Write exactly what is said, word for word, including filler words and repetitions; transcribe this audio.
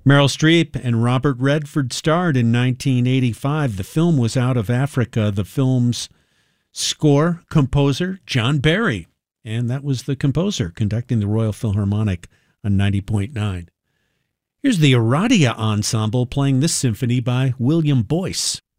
Meryl Streep and Robert Redford starred in nineteen eighty-five. The film was out of Africa. The film's score composer, John Barry. And that was the composer conducting the Royal Philharmonic on ninety point nine. Here's the Aradia Ensemble playing this symphony by William Boyce.